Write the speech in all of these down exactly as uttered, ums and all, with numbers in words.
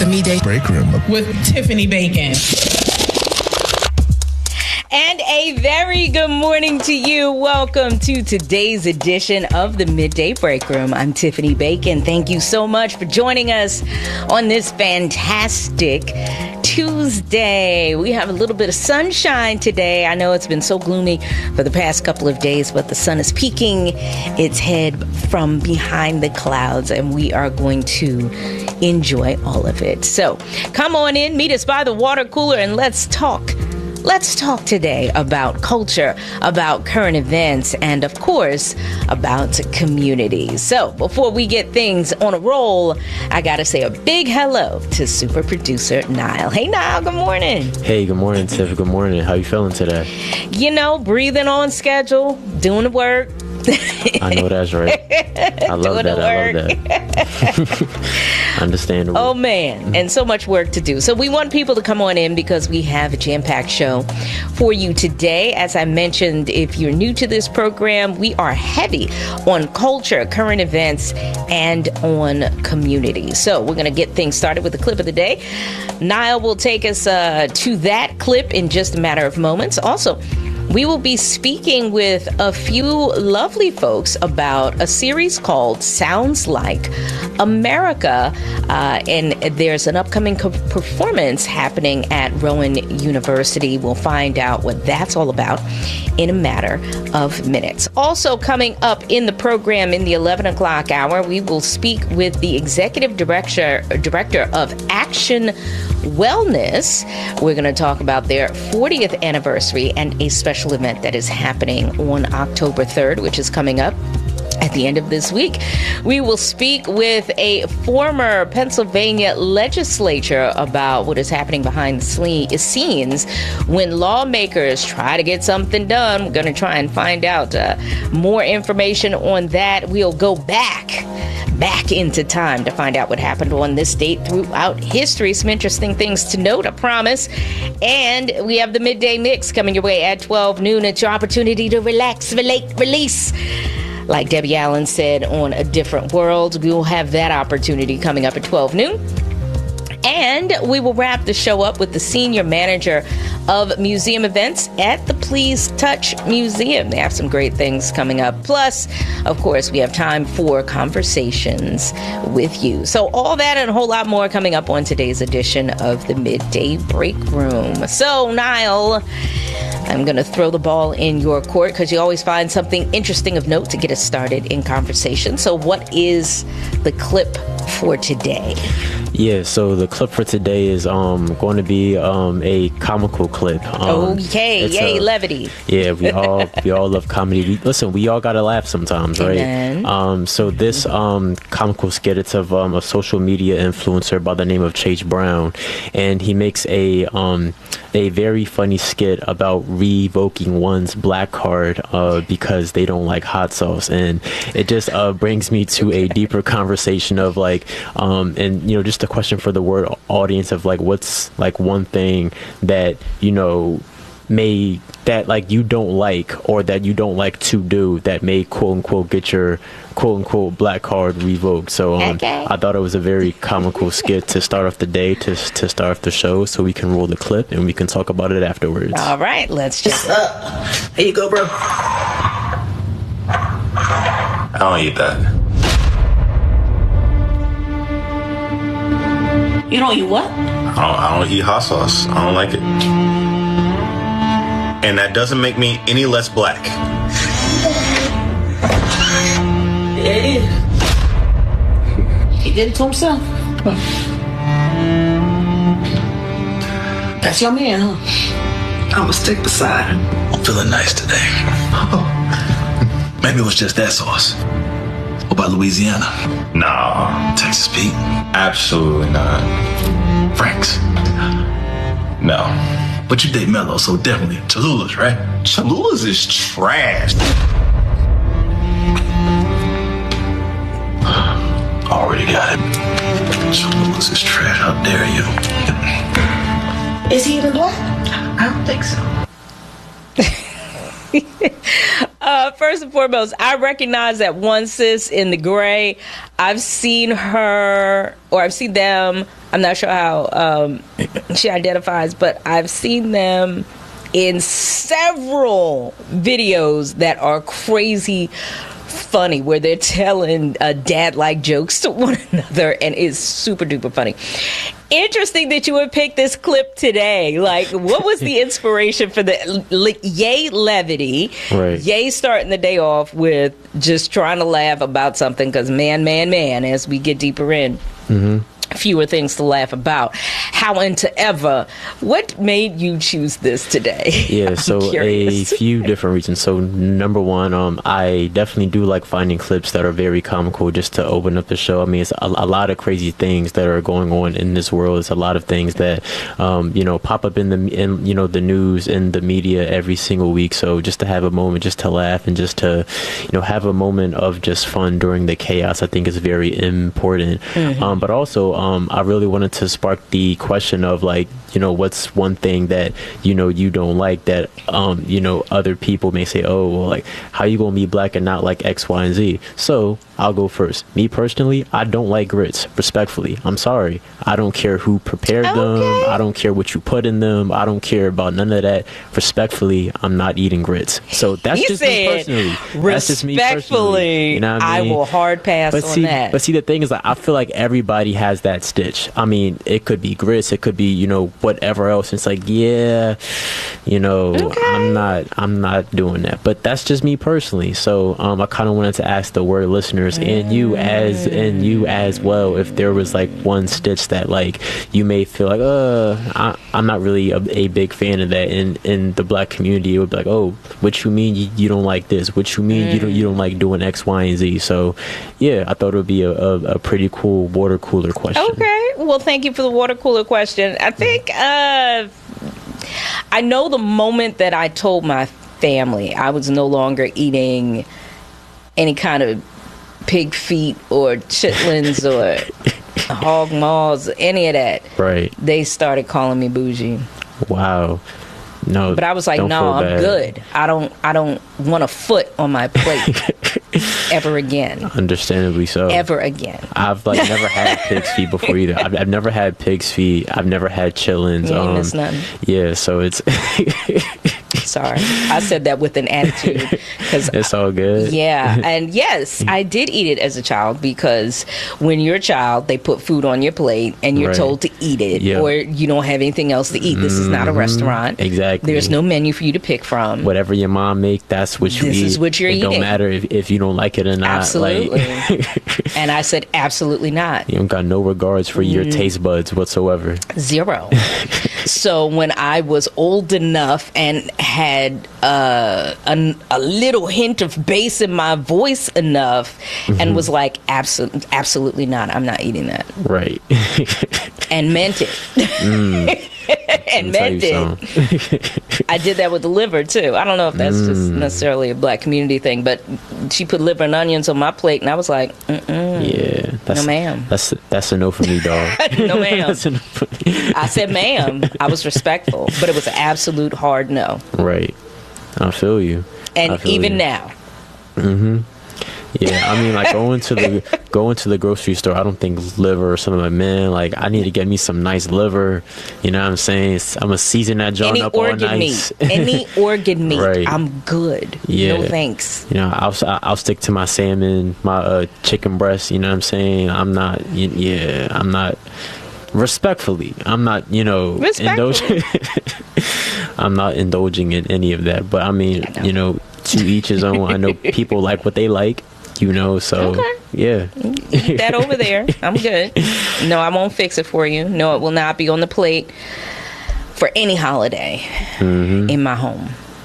The Midday Break Room with Tiffany Bacon. And a very good morning to you. Welcome to today's edition of the Midday Break Room. I'm Tiffany Bacon. Thank you so much for joining us on this fantastic Tuesday. We have a little bit of sunshine today. I know it's been so gloomy for the past couple of days, but the sun is peeking its head from behind the clouds, and we are going to enjoy all of it. So come on in, meet us by the water cooler, and let's talk. Let's talk today about culture, about current events, and of course, about community. So before we get things on a roll, I got to say a big hello to super producer Niall. Hey, Niall, good morning. Hey, good morning, Tiff. Good morning. How you feeling today? You know, breathing on schedule, doing the work. I know that's right. I love that. I love that. Understandable. Oh, man. And so much work to do. So we want people to come on in because we have a jam-packed show for you today. As I mentioned, if you're new to this program, we are heavy on culture, current events, and on community. So we're going to get things started with the clip of the day. Niall will take us uh, to that clip in just a matter of moments. Also, we will be speaking with a few lovely folks about a series called Sounds Like America. Uh, and there's an upcoming co- performance happening at Rowan University. We'll find out what that's all about in a matter of minutes. Also coming up in the program in the eleven o'clock hour, we will speak with the executive director, director of Action Wellness. We're going to talk about their fortieth anniversary and a special event that is happening on October third, which is coming up at the end of this week. We will speak with a former Pennsylvania legislator about what is happening behind the scenes when lawmakers try to get something done. We're going to try and find out uh, more information on that. We'll go back back into time to find out what happened on this date throughout history. Some interesting things to note, I promise. And we have the Midday Mix coming your way at twelve noon. It's your opportunity to relax, relate, release. Like Debbie Allen said on A Different World, we will have that opportunity coming up at twelve noon. And we will wrap the show up with the senior manager of museum events at the Please Touch Museum. They have some great things coming up. Plus, of course, we have time for conversations with you. So all that and a whole lot more coming up on today's edition of the Midday Break Room. So, Niall, I'm going to throw the ball in your court because you always find something interesting of note to get us started in conversation. So what is the clip for today? Yeah, so the clip for today is um going to be um a comical clip. Um, okay, yay, a, levity. Yeah, we all we all love comedy. We, listen, we all gotta laugh sometimes, right? Amen. Um, so this um comical skit, it's of um, a social media influencer by the name of Chase Brown, and he makes a um a very funny skit about revoking one's black card uh because they don't like hot sauce, and it just uh brings me to a deeper conversation of like um and you know just a question for the word audience of like what's like one thing that you know may that like you don't like or that you don't like to do that may quote unquote get your quote unquote black card revoked. So um okay. I thought it was a very comical skit to start off the day, to to start off the show, so we can roll the clip and we can talk about it afterwards. All right, let's just uh, here you go, bro. I don't eat that. You don't eat what? I don't, I don't eat hot sauce. I don't like it. And that doesn't make me any less black. Yeah, it is. He did it to himself. That's your man, huh? I'm a stick beside him. I'm feeling nice today. Maybe it was just that sauce. What about Louisiana? Nah. Texas Pete? Absolutely not. Frank's? No. But you date Mello, so definitely Cholula's, right? Cholula's is trash. Already got it. Cholula's is trash. How dare you? Is he even black? I don't think so. uh, first and foremost, I recognize that one sis in the gray. I've seen her, or I've seen them I'm not sure how um, she identifies, but I've seen them in several videos that are crazy funny, where they're telling uh, dad-like jokes to one another, and it's super duper funny. Interesting that you would pick this clip today. Like, what was the inspiration for the le- yay levity? Right. Yay starting the day off with just trying to laugh about something, because man, man, man, as we get deeper in, mm-hmm. fewer things to laugh about. How into ever, what made you choose this today? Yeah, so a few different reasons. So number one, um, I definitely do like finding clips that are very comical just to open up the show. I mean, it's a, a lot of crazy things that are going on in this world. It's a lot of things that, um, you know, pop up in the, in, you know, the news and the media every single week. So just to have a moment, just to laugh and just to, you know, have a moment of just fun during the chaos, I think is very important. Mm-hmm. Um, but also, um, I really wanted to spark the question of, like, you know, what's one thing that, you know, you don't like that, um, you know, other people may say, oh, well, like, how you gonna be black and not like X, Y, and Z? So I'll go first. Me personally, I don't like grits, respectfully. I'm sorry. I don't care who prepared Okay. them. I don't care what you put in them. I don't care about none of that. Respectfully, I'm not eating grits. So that's He just me personally. That's just me personally. Respectfully, You know what I I mean? will hard pass But on see, that. but see, the thing is, like, I feel like everybody has that stitch. I mean, it could be grits, it could be, you know, whatever else. It's like, yeah, you know, Okay. I'm not, I'm not doing that. But that's just me personally. So, um, I kind of wanted to ask the word listeners and you as, and you as well, if there was like one stitch that, like, you may feel like, uh, I, I'm not really a, a big fan of that. In in the black community, it would be like, oh, what you mean you, you don't like this? What you mean mm. you don't you don't like doing X, Y, and Z? So, yeah, I thought it would be a, a, a pretty cool water cooler question. Okay. Well, thank you for the water cooler question. I think uh, I know the moment that I told my family I was no longer eating any kind of pig feet or chitlins or hog maws, any of that. Right. They started calling me bougie. Wow. No. But I was like, don't no, feel I'm bad. good. I don't I don't want a foot on my plate ever again. Understandably so. Ever again. I've like never had pig's feet before either. I've, I've never had pig's feet. I've never had chitlins. You ain't um, missed nothing. Yeah, so it's Sorry, I said that with an attitude because it's all good. Yeah, and yes, I did eat it as a child, because when you're a child, they put food on your plate and you're Right. told to eat it, Yep. or you don't have anything else to eat. This is not a restaurant. Exactly. There's no menu for you to pick from. Whatever your mom make, that's what you This eat. is what you're it eating. Don't matter if, if you don't like it or not. Absolutely. Like, And I said, absolutely not. you don't got no regards for your Mm. taste buds whatsoever. Zero. So when I was old enough and had uh, a, a little hint of bass in my voice enough, Mm-hmm. and was like, Absol- absolutely not, I'm not eating that. Right. And meant it. Mm. And Let me meant tell you it. I did that with the liver too. I don't know if that's Mm. just necessarily a black community thing, but she put liver and onions on my plate, and I was like, mm-mm. Yeah. That's, No, ma'am. That's that's a no for me, dog. No, ma'am. That's a no for me. I said, ma'am. I was respectful, but it was an absolute hard no. Right. I feel you. And I feel even you. now, Mm-hmm. Yeah, I mean, like going to the going to the grocery store, I don't think liver or something. Like, man, like I need to get me some nice liver. You know what I'm saying? I'm gonna season that joint any up all organ nice. meat, any organ meat, Right. I'm good. Yeah. No thanks. You know, I'll I'll stick to my salmon, my uh, chicken breast. You know what I'm saying? I'm not. y- Yeah, I'm not. Respectfully, I'm not. You know, indulging. I'm not indulging in any of that. But I mean, I know. you know, to each his own. I know people like what they like. You know, so Okay. yeah. Eat that over there. I'm good. No, I won't fix it for you. No, it will not be on the plate for any holiday Mm-hmm. in my home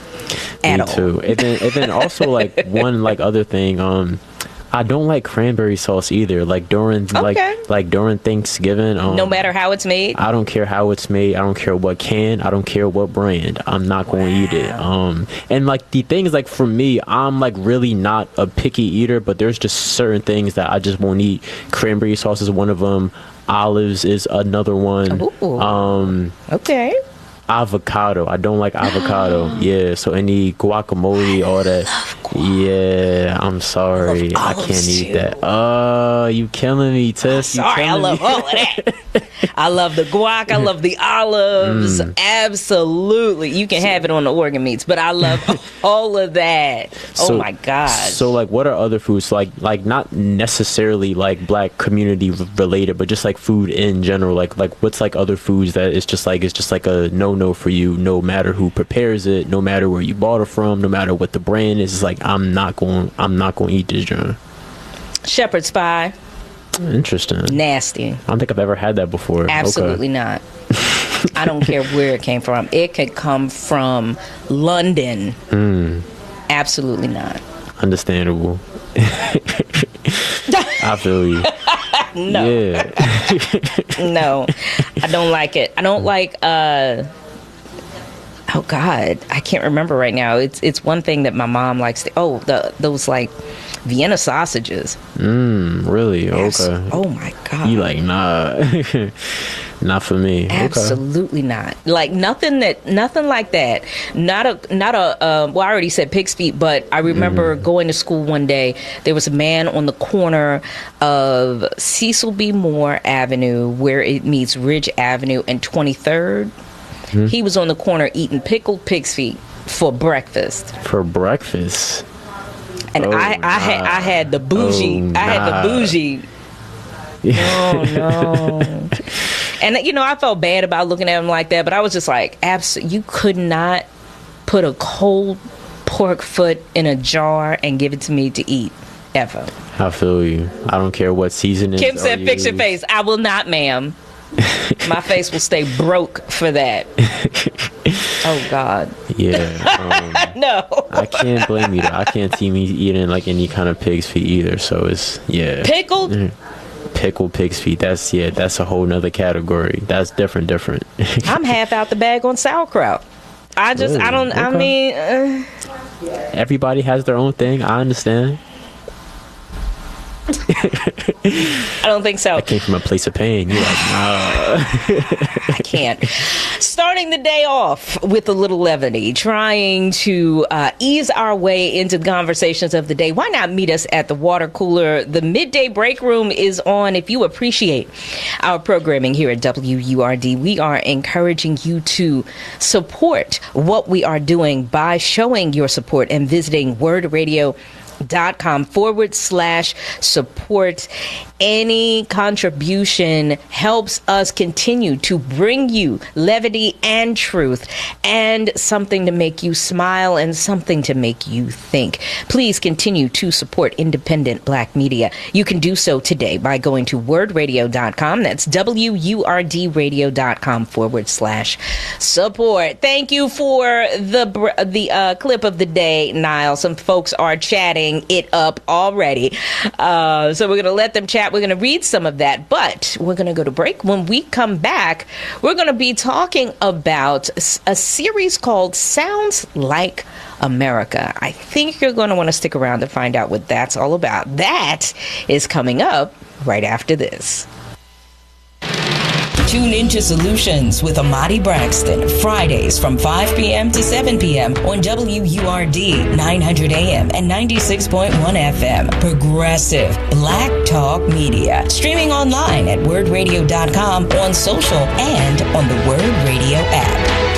at Me all. too. And then, and then also like one like other thing. Um, I don't like cranberry sauce either. Like during Okay. like like during Thanksgiving. Um, No matter how it's made. I don't care how it's made. I don't care what can. I don't care what brand. I'm not going to eat it. Um, and like the thing is, like for me, I'm like really not a picky eater, but there's just certain things that I just won't eat. Cranberry sauce is one of them. Olives is another one. Ooh. Um, Okay. avocado. I don't like avocado. Yeah. So any guacamole, all that. Yeah, I'm sorry. I, I can't eat too. that. Oh, you killing me, Tess. I'm sorry, I love me. all of that. I love the guac. I love the olives. Mm. Absolutely. You can have it on the organ meats, but I love all of that. So, oh, my God. So, like, what are other foods? Like, like not necessarily, like, Black community related, but just, like, food in general. Like, like what's, like, other foods that it's just, like, it's just, like, a no-no for you, no matter who prepares it, no matter where you bought it from, no matter what the brand is. It's like, I'm not going, I'm not going to eat this, John. Shepherd's pie. Interesting. Nasty. I don't think I've ever had that before. Absolutely okay. not. I don't care where it came from. It could come from London. Mm. Absolutely not. Understandable. I feel you. No. Yeah. No. I don't like it. I don't like uh oh God, I can't remember right now. It's it's one thing that my mom likes to oh, the those like Vienna sausages. Mm, really? Yes. Okay. Oh my God. You like, nah. Not for me. Absolutely okay. not. Like nothing that, nothing like that. Not a, not a. Uh, well, I already said pig's feet, but I remember mm. going to school one day. There was a man on the corner of Cecil B. Moore Avenue, where it meets Ridge Avenue and twenty-third. Mm. He was on the corner eating pickled pig's feet for breakfast. For breakfast. And oh, I, nah. I had, I had the bougie. Oh, I had nah. the bougie. Oh no. And, you know, I felt bad about looking at him like that, but I was just like, absolutely, you could not put a cold pork foot in a jar and give it to me to eat, ever. I feel you. I don't care what seasoning. Kim said, fix your face. I will not, ma'am. My face will stay broke for that. Oh, God. Yeah. Um, no. I can't blame you, though. I can't see me eating, like, any kind of pig's feet either, so it's, yeah. Pickled? Mm. Pickled pig's feet, that's yeah that's a whole nother category. That's different different I'm half out the bag on sauerkraut. I just really? I don't okay. I mean uh... everybody has their own thing. I understand. I don't think so. I came from a place of pain. You're like, nah. I can't. Starting the day off with a little levity, trying to uh, ease our way into the conversations of the day. Why not meet us at the water cooler? The midday break room is on. If you appreciate our programming here at W U R D, we are encouraging you to support what we are doing by showing your support and visiting word radio dot com forward slash support. Any contribution helps us continue to bring you levity and truth and something to make you smile and something to make you think. Please continue to support independent Black media. You can do so today by going to word radio dot com. That's W U R D radio dot com forward slash support. Thank you for the the uh, clip of the day, Niall. Some folks are chatting it up already. Uh, so we're going to let them chat. We're going to read some of that, but we're going to go to break. When we come back, we're going to be talking about a series called Sounds Like America. I think you're going to want to stick around to find out what that's all about. That is coming up right after this. Tune into Solutions with Amadi Braxton, Fridays from five p.m. to seven p.m. on W U R D nine hundred A M and ninety-six point one F M. Progressive Black Talk Media. Streaming online at word radio dot com, on social, and on the Word Radio app.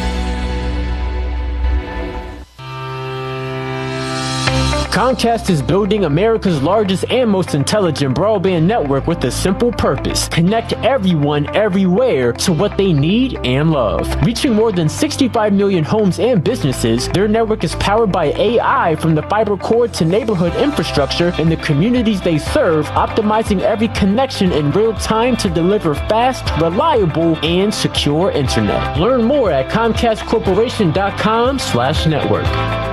Comcast is building America's largest and most intelligent broadband network with a simple purpose: connect everyone everywhere to what they need and love. Reaching more than sixty-five million homes and businesses, their network is powered by A I from the fiber core to neighborhood infrastructure in the communities they serve, optimizing every connection in real time to deliver fast, reliable, and secure internet. Learn more at comcast corporation dot com slash network.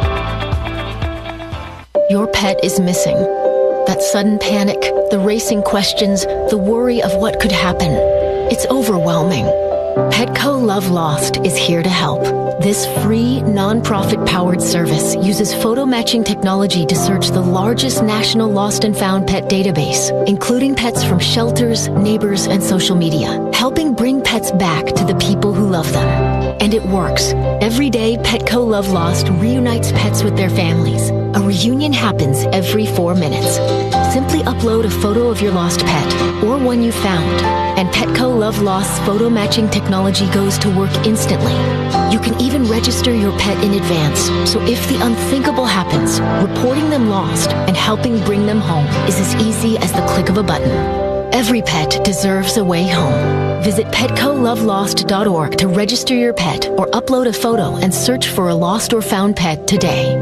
Your pet is missing. That sudden panic, the racing questions, the worry of what could happen. It's overwhelming. Petco Love Lost is here to help. This free, non-profit-powered service uses photo matching technology to search the largest national lost and found pet database, including pets from shelters, neighbors, and social media, helping bring pets back to the people who love them. And it works. Every day, Petco Love Lost reunites pets with their families, A reunion happens every four minutes. Simply upload a photo of your lost pet or one you found, and Petco Love Lost's photo matching technology goes to work instantly. You can even register your pet in advance, so if the unthinkable happens, reporting them lost and helping bring them home is as easy as the click of a button. Every pet deserves a way home. Visit petco love lost dot org to register your pet or upload a photo and search for a lost or found pet today.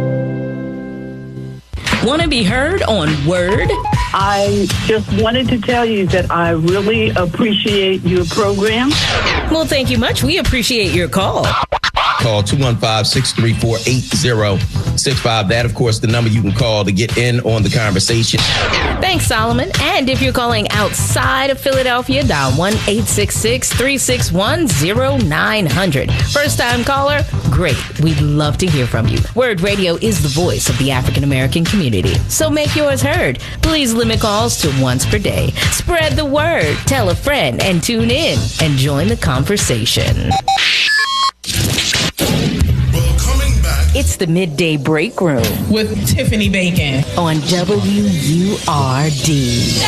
Want to be heard on Word? I just wanted to tell you that I really appreciate your program. Well, thank you much. We appreciate your call. Call two one five, six three four, eight zero six five. That, of course, the number you can call to get in on the conversation. Thanks, Solomon. And if you're calling outside of Philadelphia, dial one eight six six, three six one, zero nine zero zero. First-time caller? Great. We'd love to hear from you. Word Radio is the voice of the African-American community. So make yours heard. Please limit calls to once per day. Spread the word. Tell a friend and tune in and join the conversation. It's the Midday Break Room with Tiffany Bacon on W U R D.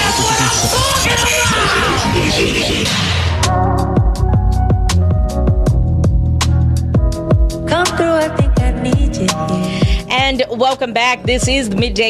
Come through, I think I need you. And welcome back. This is the Midday